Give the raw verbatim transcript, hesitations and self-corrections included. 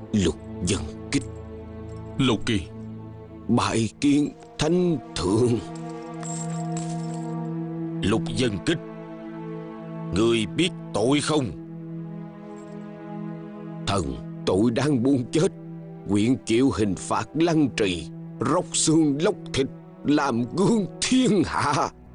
Lục Dân Kích. Lục Kỳ. Bái kiến thánh thượng. Lục Dân Kích, ngươi biết tội không? Thần tội đang buông chết, nguyện chịu hình phạt lăng trì, róc xương lóc thịt, làm gương thiên hạ.